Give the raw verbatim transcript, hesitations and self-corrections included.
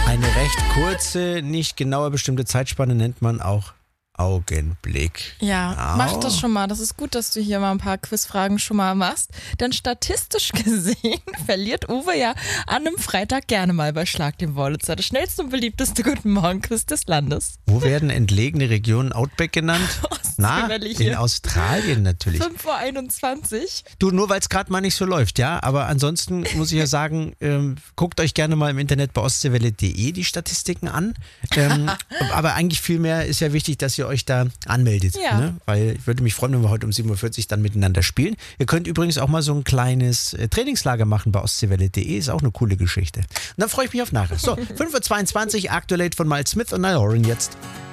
Eine recht kurze, nicht genauer bestimmte Zeitspanne nennt man auch Augenblick. Ja, Au. mach das schon mal. Das ist gut, dass du hier mal ein paar Quizfragen schon mal machst. Denn statistisch gesehen verliert Uwe ja an einem Freitag gerne mal bei Schlag den Wollitzer. Das schnellste und beliebteste Guten Morgen-Quiz des Landes. Wo werden entlegene Regionen Outback genannt? Na, in Australien natürlich. fünf Uhr einundzwanzig. Du, nur weil es gerade mal nicht so läuft, ja. Aber ansonsten muss ich ja sagen, ähm, guckt euch gerne mal im Internet bei ostseewelle punkt de die Statistiken an. Ähm, aber eigentlich viel mehr ist ja wichtig, dass ihr euch da anmeldet. Ja. Ne? Weil ich würde mich freuen, wenn wir heute um sieben Uhr vierzig dann miteinander spielen. Ihr könnt übrigens auch mal so ein kleines äh, Trainingslager machen bei ostseewelle punkt de. Ist auch eine coole Geschichte. Und dann freue ich mich auf nachher. So, fünf Uhr zweiundzwanzig, aktuell von Miles Smith und Niall Horan jetzt.